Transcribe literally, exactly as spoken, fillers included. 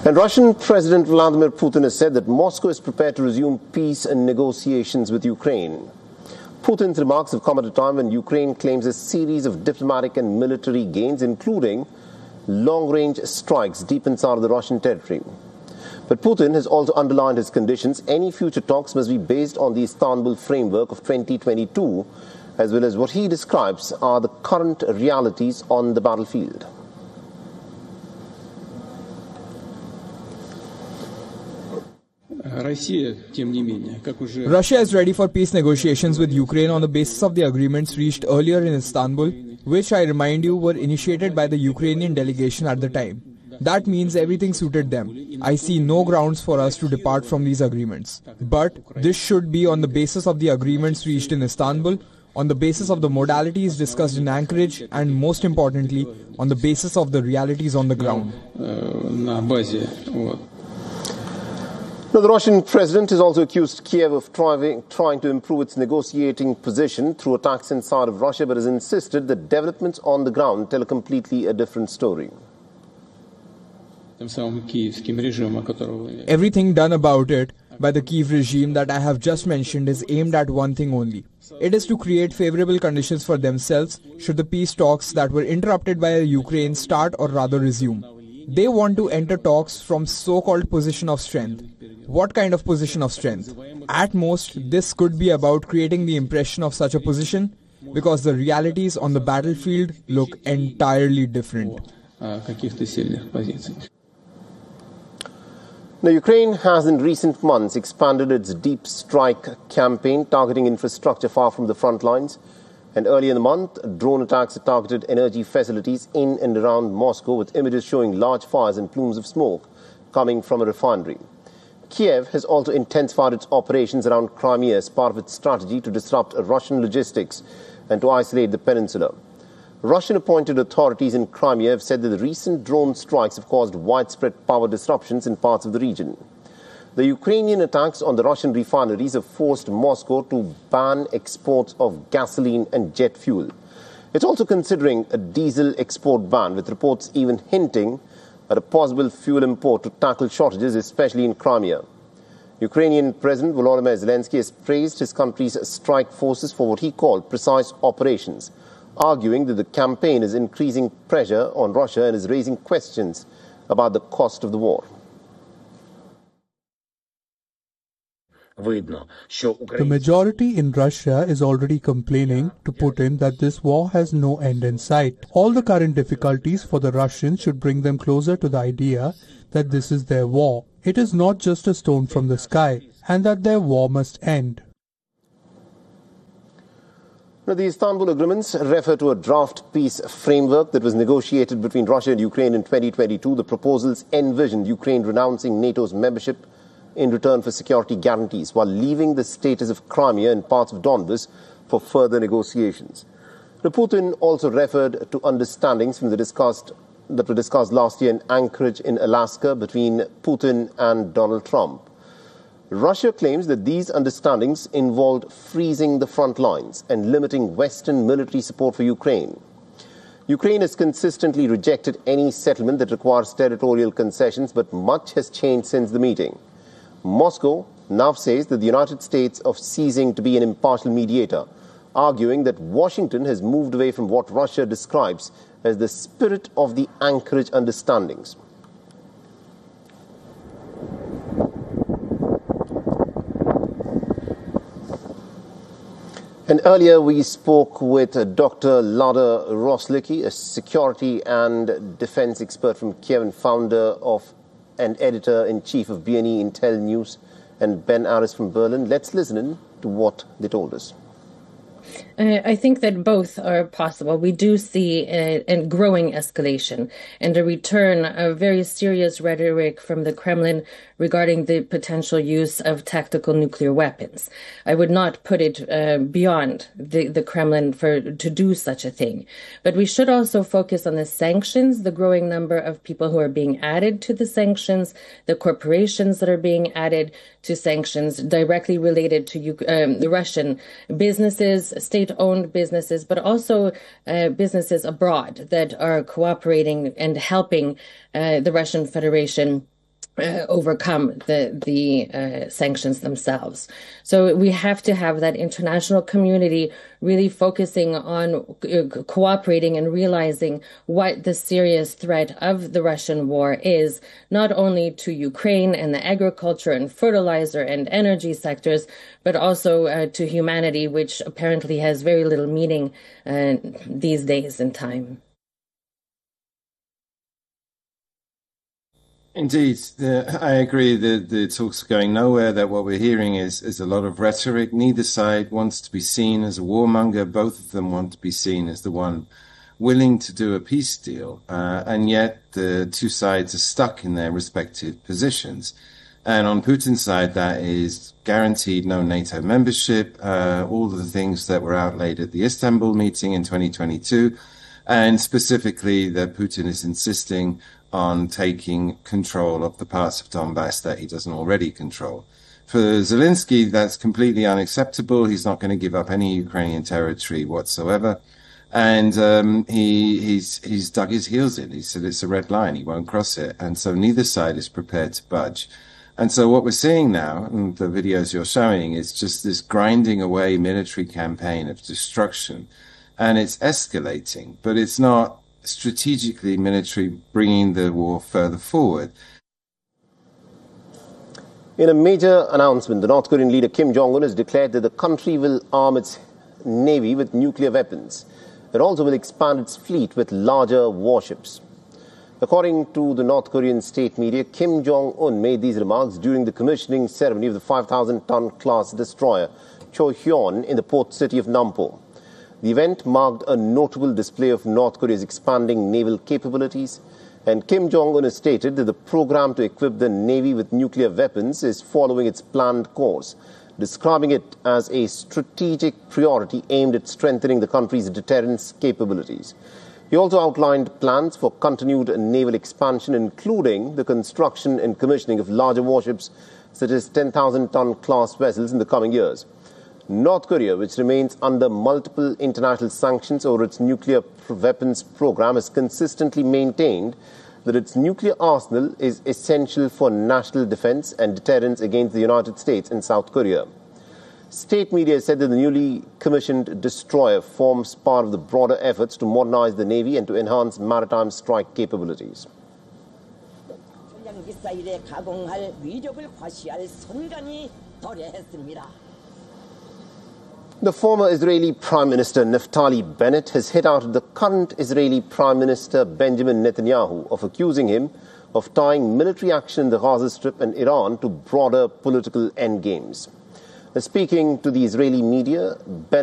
And Russian President Vladimir Putin has said that Moscow is prepared to resume peace and negotiations with Ukraine. Putin's remarks have come at a time when Ukraine claims a series of diplomatic and military gains, including long-range strikes deep inside of the Russian territory. But Putin has also underlined his conditions. Any future talks must be based on the Istanbul framework of twenty twenty-two, as well as what he describes are the current realities on the battlefield. Russia is ready for peace negotiations with Ukraine on the basis of the agreements reached earlier in Istanbul, which, I remind you, were initiated by the Ukrainian delegation at the time. That means everything suited them. I see no grounds for us to depart from these agreements. But this should be on the basis of the agreements reached in Istanbul, on the basis of the modalities discussed in Anchorage, and most importantly, on the basis of the realities on the ground. Now, the Russian president has also accused Kiev of trying, trying to improve its negotiating position through attacks inside of Russia, but has insisted that developments on the ground tell a completely a different story. Everything done about it by the Kiev regime that I have just mentioned is aimed at one thing only. It is to create favorable conditions for themselves should the peace talks that were interrupted by Ukraine start or rather resume. They want to enter talks from so-called position of strength. What kind of position of strength? At most, this could be about creating the impression of such a position, because the realities on the battlefield look entirely different. Now, Ukraine has in recent months expanded its deep strike campaign targeting infrastructure far from the front lines. And earlier in the month, drone attacks had targeted energy facilities in and around Moscow, with images showing large fires and plumes of smoke coming from a refinery. Kiev has also intensified its operations around Crimea as part of its strategy to disrupt Russian logistics and to isolate the peninsula. Russian-appointed authorities in Crimea have said that the recent drone strikes have caused widespread power disruptions in parts of the region. The Ukrainian attacks on the Russian refineries have forced Moscow to ban exports of gasoline and jet fuel. It's also considering a diesel export ban, with reports even hinting at a possible fuel import to tackle shortages, especially in Crimea. Ukrainian President Volodymyr Zelensky has praised his country's strike forces for what he called precise operations, arguing that the campaign is increasing pressure on Russia and is raising questions about the cost of the war. The majority in Russia is already complaining to Putin that this war has no end in sight. All the current difficulties for the Russians should bring them closer to the idea that this is their war. It is not just a stone from the sky, and that their war must end. Now, the Istanbul agreements refer to a draft peace framework that was negotiated between Russia and Ukraine in twenty twenty-two. The proposals envisioned Ukraine renouncing NATO's membership in return for security guarantees, while leaving the status of Crimea and parts of Donbas for further negotiations. Now, Putin also referred to understandings from the discussed, that were discussed last year in Anchorage in Alaska between Putin and Donald Trump. Russia claims that these understandings involved freezing the front lines and limiting Western military support for Ukraine. Ukraine has consistently rejected any settlement that requires territorial concessions, but much has changed since the meeting. Moscow now says that the United States is ceasing to be an impartial mediator, arguing that Washington has moved away from what Russia describes as the spirit of the Anchorage understandings. And earlier we spoke with Doctor Lada Roslicki, a security and defense expert from Kiev and founder of and editor-in-chief of B and E Intel News, and Ben Aris from Berlin. Let's listen in to what they told us. Uh, I think that both are possible. We do see a, a growing escalation and a return of very serious rhetoric from the Kremlin regarding the potential use of tactical nuclear weapons. I would not put it uh, beyond the, the Kremlin for to do such a thing. But we should also focus on the sanctions, the growing number of people who are being added to the sanctions, the corporations that are being added to sanctions directly related to um, the Russian businesses, state-owned businesses, but also uh, businesses abroad that are cooperating and helping uh, the Russian Federation Uh, overcome the the uh, sanctions themselves. So we have to have that international community really focusing on uh, cooperating and realizing what the serious threat of the Russian war is, not only to Ukraine and the agriculture and fertilizer and energy sectors, but also uh, to humanity, which apparently has very little meaning uh, these days and time. Indeed, the, I agree that the talks are going nowhere, that what we're hearing is, is a lot of rhetoric. Neither side wants to be seen as a warmonger. Both of them want to be seen as the one willing to do a peace deal. Uh, and yet the two sides are stuck in their respective positions. And on Putin's side, that is guaranteed no NATO membership, uh, all of the things that were outlaid at the Istanbul meeting in twenty twenty-two, and specifically that Putin is insisting on taking control of the parts of Donbass that he doesn't already control. For Zelensky, that's completely unacceptable. He's not going to give up any Ukrainian territory whatsoever. And um, he, he's, he's dug his heels in. He said it's a red line. He won't cross it. And so neither side is prepared to budge. And so what we're seeing now, and the videos you're showing, is just this grinding away military campaign of destruction. And it's escalating, but it's not strategically military bringing the war further forward. In a major announcement, the North Korean leader Kim Jong-un has declared that the country will arm its navy with nuclear weapons. It also will expand its fleet with larger warships. According to the North Korean state media, Kim Jong-un made these remarks during the commissioning ceremony of the five thousand ton class destroyer Chohyun in the port city of Nampo. The event marked a notable display of North Korea's expanding naval capabilities, and Kim Jong-un has stated that the program to equip the Navy with nuclear weapons is following its planned course, describing it as a strategic priority aimed at strengthening the country's deterrence capabilities. He also outlined plans for continued naval expansion, including the construction and commissioning of larger warships such as ten thousand ton class vessels in the coming years. North Korea, which remains under multiple international sanctions over its nuclear weapons program, has consistently maintained that its nuclear arsenal is essential for national defense and deterrence against the United States and South Korea. State media said that the newly commissioned destroyer forms part of the broader efforts to modernize the Navy and to enhance maritime strike capabilities. The former Israeli Prime Minister Naftali Bennett has hit out at the current Israeli Prime Minister Benjamin Netanyahu of accusing him of tying military action in the Gaza Strip and Iran to broader political endgames. Speaking to the Israeli media, Bennett